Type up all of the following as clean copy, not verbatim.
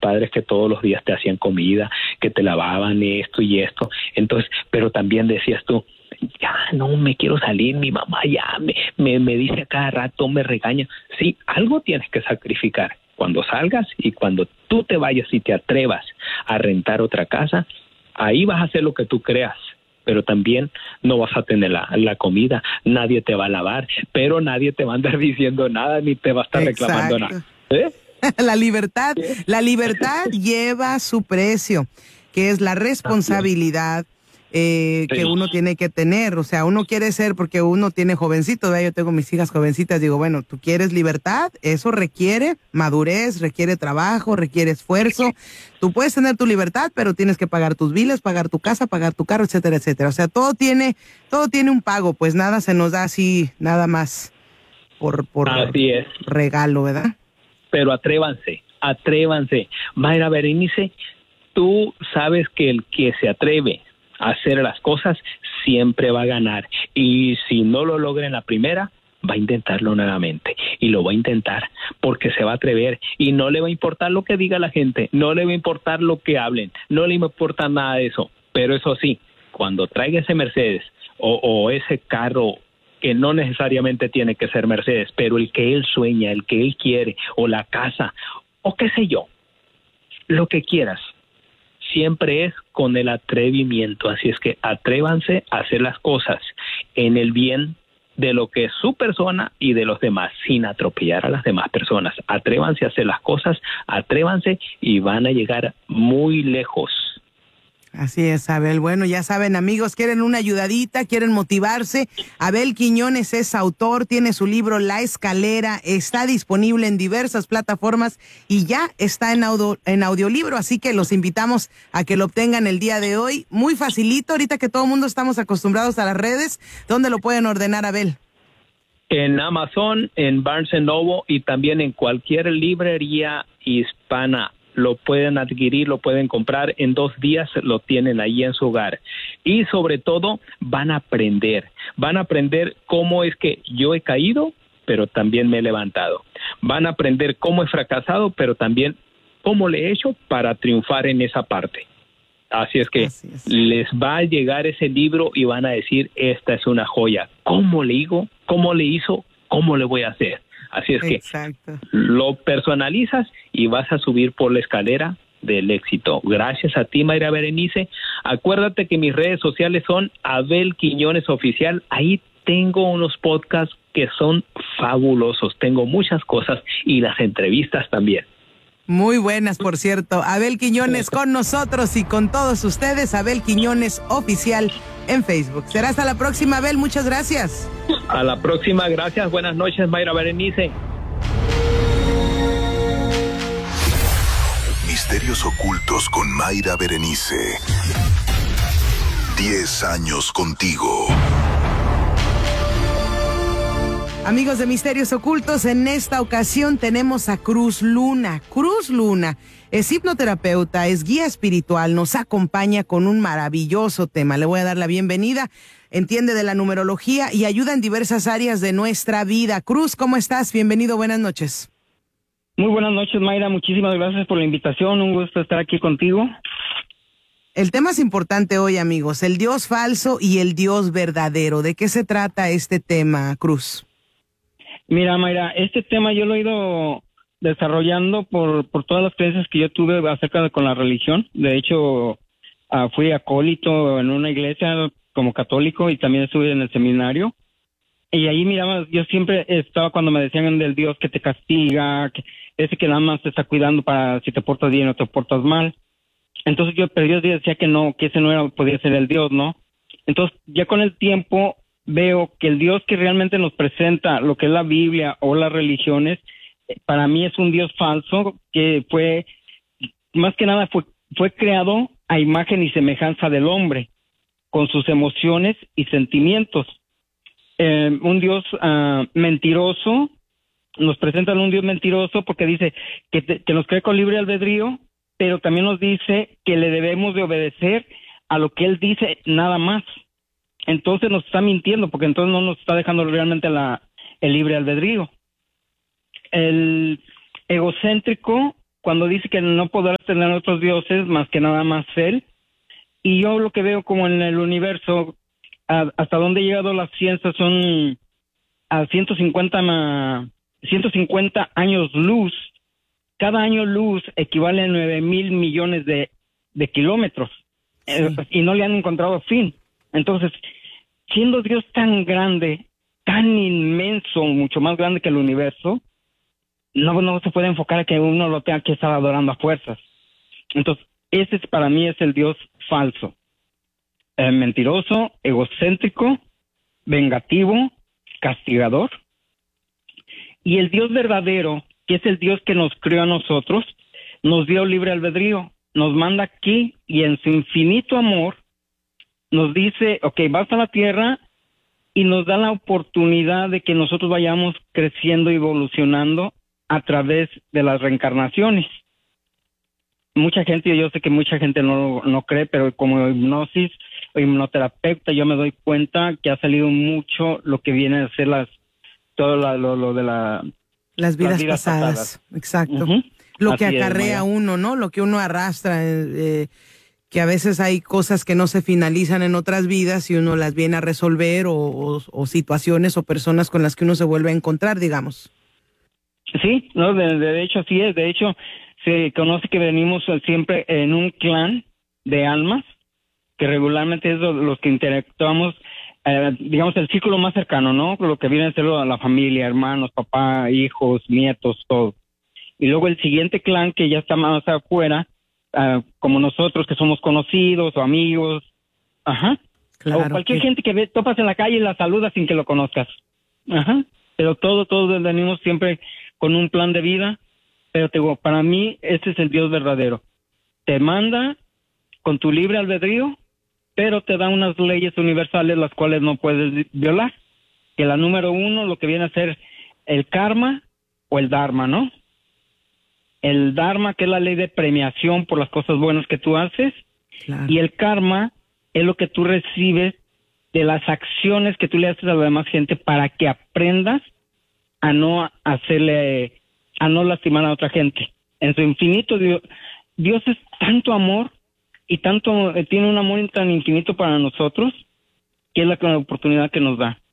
padres que todos los días te hacían comida, que te lavaban esto y esto. Entonces, pero también decías tú, ya no me quiero salir, mi mamá ya me dice a cada rato, me regaña. Sí, algo tienes que sacrificar. Cuando salgas y cuando tú te vayas y te atrevas a rentar otra casa, ahí vas a hacer lo que tú creas, pero también no vas a tener la comida, nadie te va a lavar, pero nadie te va a andar diciendo nada ni te va a estar reclamando nada. La libertad lleva su precio, que es la responsabilidad que uno tiene que tener. O sea, uno quiere ser, porque uno tiene jovencitos, ¿verdad? Yo tengo mis hijas jovencitas, digo, bueno, tú quieres libertad, eso requiere madurez, requiere trabajo, requiere esfuerzo. Tú puedes tener tu libertad, pero tienes que pagar tus biles, pagar tu casa, pagar tu carro, etcétera, etcétera. O sea, todo tiene un pago, pues nada se nos da así, nada más por así es. Regalo, ¿verdad? Pero atrévanse. Mayra Berenice, tú sabes que el que se atreve a hacer las cosas siempre va a ganar, y si no lo logra en la primera, va a intentarlo nuevamente, y lo va a intentar porque se va a atrever, y no le va a importar lo que diga la gente, no le va a importar lo que hablen, no le va a importar nada de eso. Pero eso sí, cuando traiga ese Mercedes o ese carro, que no necesariamente tiene que ser Mercedes, pero el que él sueña, el que él quiere, o la casa, o qué sé yo, lo que quieras, siempre es con el atrevimiento. Así es que atrévanse a hacer las cosas en el bien de lo que es su persona y de los demás, sin atropellar a las demás personas. Atrévanse a hacer las cosas, atrévanse y van a llegar muy lejos. Así es, Abel. Bueno, ya saben, amigos, quieren una ayudadita, quieren motivarse. Abel Quiñones es autor, tiene su libro La Escalera, está disponible en diversas plataformas y ya está en audiolibro, así que los invitamos a que lo obtengan el día de hoy. Muy facilito, ahorita que todo el mundo estamos acostumbrados a las redes. ¿Dónde lo pueden ordenar, Abel? En Amazon, en Barnes & Noble y también en cualquier librería hispana. Lo pueden adquirir, lo pueden comprar, en 2 días lo tienen ahí en su hogar. Y sobre todo van a aprender cómo es que yo he caído, pero también me he levantado. Van a aprender cómo he fracasado, pero también cómo le he hecho para triunfar en esa parte. Así es que les va a llegar ese libro y van a decir, esta es una joya. ¿Cómo le digo? ¿Cómo le hizo? ¿Cómo le voy a hacer? Así es que lo personalizas y vas a subir por la escalera del éxito. Gracias a ti, Mayra Berenice. Acuérdate que mis redes sociales son Abel Quiñones Oficial. Ahí tengo unos podcasts que son fabulosos. Tengo muchas cosas y las entrevistas también. Muy buenas, por cierto. Abel Quiñones con nosotros y con todos ustedes. Abel Quiñones Oficial en Facebook. Será hasta la próxima, Abel. Muchas gracias. A la próxima. Gracias. Buenas noches, Mayra Berenice. Misterios ocultos con Mayra Berenice. 10 años contigo. Amigos de Misterios Ocultos, en esta ocasión tenemos a Cruz Luna. Cruz Luna es hipnoterapeuta, es guía espiritual, nos acompaña con un maravilloso tema. Le voy a dar la bienvenida, entiende de la numerología y ayuda en diversas áreas de nuestra vida. Cruz, ¿cómo estás? Bienvenido, buenas noches. Muy buenas noches, Mayra, muchísimas gracias por la invitación, un gusto estar aquí contigo. El tema es importante hoy, amigos, el Dios falso y el Dios verdadero. ¿De qué se trata este tema, Cruz? Mira, Mayra, este tema yo lo he ido desarrollando por todas las creencias que yo tuve acerca con la religión. De hecho, fui acólito en una iglesia como católico y también estuve en el seminario. Y ahí, mira, yo siempre estaba cuando me decían del Dios que te castiga, que ese que nada más te está cuidando para si te portas bien o te portas mal. Entonces yo decía que no, que ese no podía ser el Dios, ¿no? Entonces ya con el tiempo veo que el Dios que realmente nos presenta lo que es la Biblia o las religiones, para mí es un Dios falso que fue, más que nada fue creado a imagen y semejanza del hombre, con sus emociones y sentimientos. Un Dios mentiroso, nos presentan un Dios mentiroso porque dice que nos cree con libre albedrío, pero también nos dice que le debemos de obedecer a lo que Él dice nada más. Entonces nos está mintiendo, porque entonces no nos está dejando realmente el libre albedrío. El egocéntrico, cuando dice que no podrás tener otros dioses más que nada más él. Y yo lo que veo como en el universo, hasta donde ha llegado la ciencia son a 150 años luz. Cada año luz equivale a 9,000 millones de kilómetros. Y no le han encontrado fin. Entonces, siendo Dios tan grande, tan inmenso, mucho más grande que el universo, no se puede enfocar a que uno lo tenga que estar adorando a fuerzas. Entonces, ese para mí es el Dios falso. Mentiroso, egocéntrico, vengativo, castigador. Y el Dios verdadero, que es el Dios que nos creó a nosotros, nos dio libre albedrío, nos manda aquí y en su infinito amor nos dice, ok, vas a la tierra y nos da la oportunidad de que nosotros vayamos creciendo y evolucionando a través de las reencarnaciones. Mucha gente, yo sé que mucha gente no cree, pero como hipnosis o hipnoterapeuta yo me doy cuenta que ha salido mucho lo que viene a ser todo lo de las vidas pasadas. Exacto. Uh-huh. Lo que acarrea uno, ¿no? Lo que uno arrastra, que a veces hay cosas que no se finalizan en otras vidas y uno las viene a resolver o situaciones o personas con las que uno se vuelve a encontrar, digamos. Sí, no, de hecho así es. De hecho, se conoce que venimos siempre en un clan de almas, que regularmente es los que interactuamos, digamos, el círculo más cercano, ¿no? Lo que viene a ser la familia, hermanos, papá, hijos, nietos, todo. Y luego el siguiente clan que ya está más afuera, como nosotros que somos conocidos o amigos, claro, o cualquier gente que topas en la calle y la saludas sin que lo conozcas, pero todos venimos siempre con un plan de vida, pero te digo, para mí ese es el Dios verdadero. Te manda con tu libre albedrío, pero te da unas leyes universales las cuales no puedes violar, que la número 1, lo que viene a ser el karma o el dharma, ¿no? El dharma, que es la ley de premiación por las cosas buenas que tú haces, claro. Y el karma es lo que tú recibes de las acciones que tú le haces a la demás gente para que aprendas a no lastimar a otra gente. En su infinito, Dios es tanto amor y tiene un amor tan infinito para nosotros, que es la oportunidad que nos da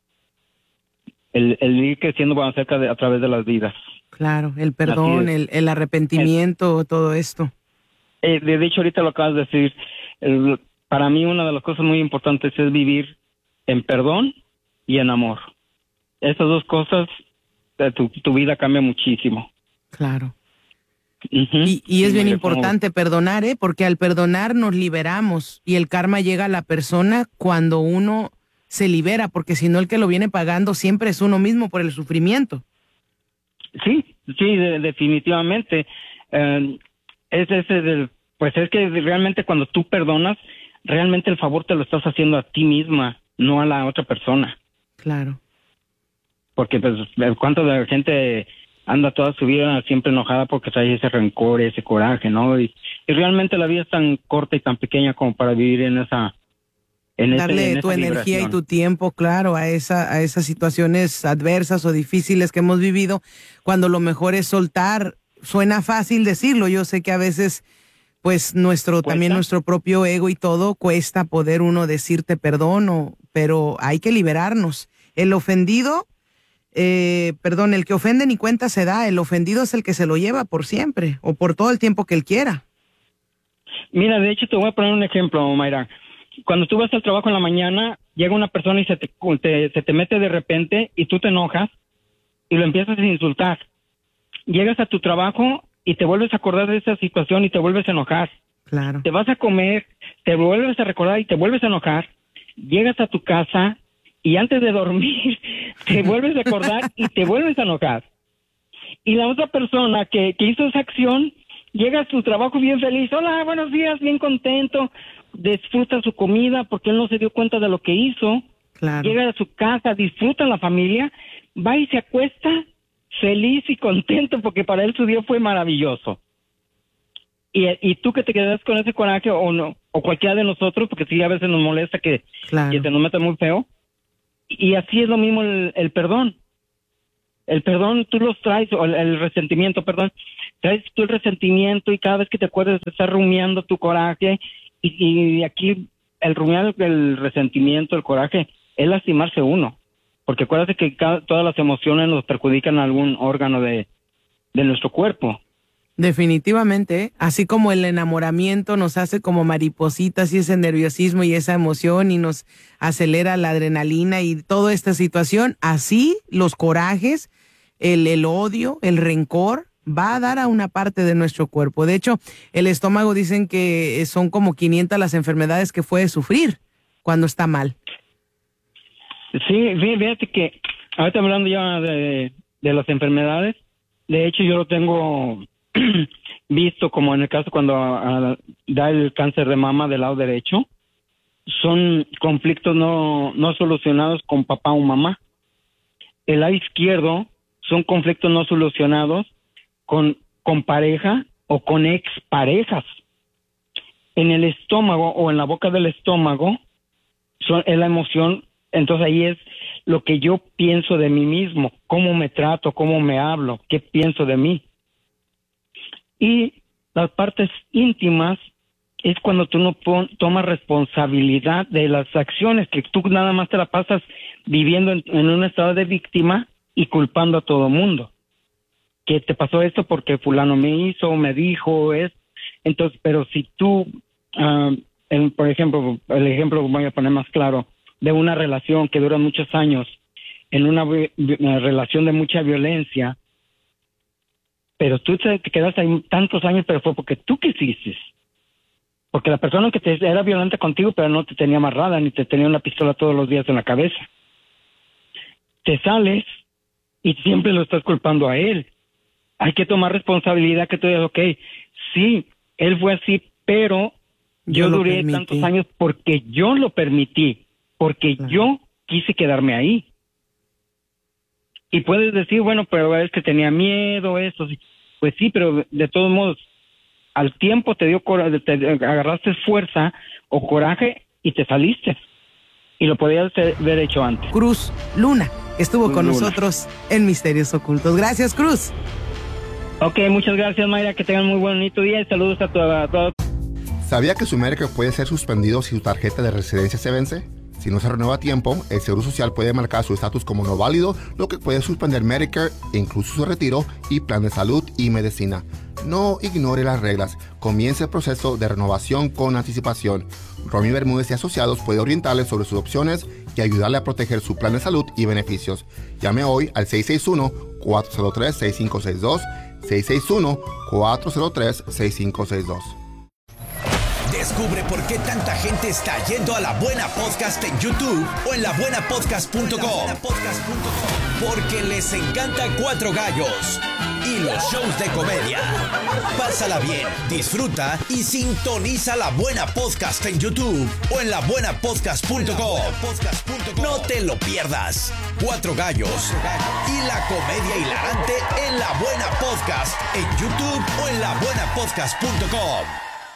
el ir creciendo a través de las vidas. Claro, el perdón, el arrepentimiento, todo esto. De hecho, ahorita lo acabas de decir. Para mí una de las cosas muy importantes es vivir en perdón y en amor. Esas dos cosas, tu vida cambia muchísimo. Claro. Uh-huh. Y es bien importante perdonar, porque al perdonar nos liberamos y el karma llega a la persona cuando uno se libera, porque si no el que lo viene pagando siempre es uno mismo por el sufrimiento. Sí, definitivamente. Pues es que realmente cuando tú perdonas, realmente el favor te lo estás haciendo a ti misma, no a la otra persona. Claro. Porque pues cuánta de la gente anda toda su vida siempre enojada porque trae ese rencor, ese coraje, ¿no? Y realmente la vida es tan corta y tan pequeña como para vivir en esa... Darle tu energía y tu tiempo, claro, a esas situaciones adversas o difíciles que hemos vivido, cuando lo mejor es soltar. Suena fácil decirlo, yo sé que a veces pues también nuestro propio ego y todo cuesta poder uno decirte perdón, pero hay que liberarnos. El ofendido, el que ofende ni cuenta se da, el ofendido es el que se lo lleva por siempre o por todo el tiempo que él quiera. Mira, de hecho te voy a poner un ejemplo, Mayra. Cuando tú vas al trabajo en la mañana, llega una persona y se te mete de repente y tú te enojas y lo empiezas a insultar. Llegas a tu trabajo y te vuelves a acordar de esa situación y te vuelves a enojar. Claro. Te vas a comer, te vuelves a recordar y te vuelves a enojar. Llegas a tu casa y antes de dormir te vuelves a acordar y te vuelves a enojar. Y la otra persona que hizo esa acción llega a su trabajo bien feliz. Hola, buenos días, bien contento. Disfruta su comida porque él no se dio cuenta de lo que hizo. Claro. Llega a su casa, disfruta la familia, va y se acuesta feliz y contento porque para él su día fue maravilloso. Y tú que te quedas con ese coraje o cualquiera de nosotros, porque sí a veces nos molesta que se nos meta muy feo. Y así es lo mismo el perdón. El perdón tú los traes, o el resentimiento, perdón, traes tú el resentimiento y cada vez que te acuerdas estás rumiando tu coraje y aquí el rumiar el resentimiento, el coraje, es lastimarse uno. Porque acuérdate que todas las emociones nos perjudican a algún órgano de nuestro cuerpo. Definitivamente, así como el enamoramiento nos hace como maripositas y ese nerviosismo y esa emoción y nos acelera la adrenalina y toda esta situación, así los corajes, el odio, el rencor va a dar a una parte de nuestro cuerpo. De hecho, el estómago dicen que son como 500 las enfermedades que puede sufrir cuando está mal. Sí, fíjate que ahorita hablando ya de las enfermedades, de hecho yo lo tengo visto como en el caso cuando da el cáncer de mama del lado derecho, son conflictos no solucionados con papá o mamá. El lado izquierdo son conflictos no solucionados con pareja o con exparejas. En el estómago o en la boca del estómago es la emoción. Entonces ahí es lo que yo pienso de mí mismo, cómo me trato, cómo me hablo, qué pienso de mí. Y las partes íntimas es cuando tú no tomas responsabilidad de las acciones, que tú nada más te la pasas viviendo en un estado de víctima y culpando a todo mundo. Que te pasó esto porque fulano me hizo, me dijo, entonces, pero si tú, por ejemplo, el ejemplo voy a poner más claro, de una relación que dura muchos años, en una relación de mucha violencia, pero tú te quedaste ahí tantos años, pero fue porque tú quisiste. Porque la persona que era violenta contigo, pero no te tenía amarrada, ni te tenía una pistola todos los días en la cabeza. Te sales y siempre lo estás culpando a él. Hay que tomar responsabilidad, que tú digas, ok, sí, él fue así, pero yo duré tantos años porque yo lo permití. Porque yo quise quedarme ahí. Y puedes decir, bueno, pero es que tenía miedo, eso. Pues sí, pero de todos modos, al tiempo te agarraste fuerza o coraje y te saliste. Y lo podías haber hecho antes. Cruz Luna estuvo con nosotros en Misterios Ocultos. Gracias, Cruz. Ok, muchas gracias, Mayra. Que tengan muy bonito día y saludos a todos. ¿Sabía que su Medicare puede ser suspendido si su tarjeta de residencia se vence? Si no se renueva a tiempo, el Seguro Social puede marcar su estatus como no válido, lo que puede suspender Medicare, incluso su retiro y plan de salud y medicina. No ignore las reglas. Comience el proceso de renovación con anticipación. Romy Bermúdez y Asociados puede orientarle sobre sus opciones y ayudarle a proteger su plan de salud y beneficios. Llame hoy al 661-403-6562, 661-403-6562. Descubre por qué tanta gente está yendo a La Buena Podcast en YouTube o en labuenapodcast.com. Porque les encanta Cuatro Gallos y los shows de comedia. Pásala bien, disfruta y sintoniza La Buena Podcast en YouTube o en labuenapodcast.com. No te lo pierdas. Cuatro Gallos y la comedia hilarante en La Buena Podcast en YouTube o en labuenapodcast.com.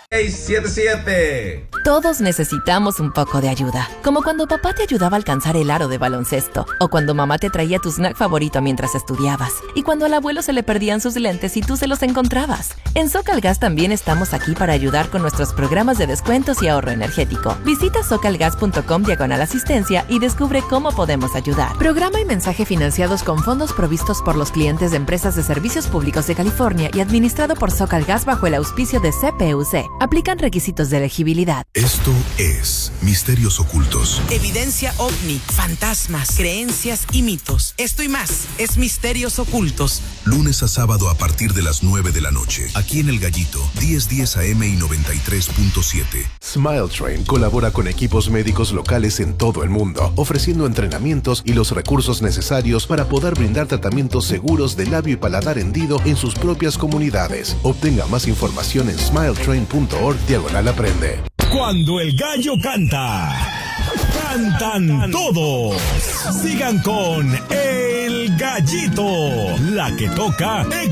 677. Todos necesitamos un poco de ayuda, como cuando papá te ayudaba a alcanzar el aro de baloncesto, o cuando mamá te traía tu snack favorito mientras estudiabas, y cuando al abuelo se le perdían sus lentes y tú se los encontrabas. En Socalgas también estamos aquí para ayudar con nuestros programas de descuentos y ahorro energético. Visita socalgas.com/asistencia y descubre cómo podemos ayudar. Programa y mensaje financiados con fondos provistos por los clientes de empresas de servicios públicos de California y administrado por Socalgas bajo el auspicio de CPUC. Aplican requisitos de elegibilidad. Esto es Misterios Ocultos. Evidencia ovni, fantasmas, creencias y mitos. Esto y más es Misterios Ocultos. Lunes a sábado a partir de las 9 de la noche. Aquí en El Gallito, 1010 AM y 93.7. Smile Train colabora con equipos médicos locales en todo el mundo, ofreciendo entrenamientos y los recursos necesarios para poder brindar tratamientos seguros de labio y paladar hendido en sus propias comunidades. Obtenga más información en smiletrain.org/aprende. Cuando el gallo canta, cantan todos. Sigan con El Gallito, la que toca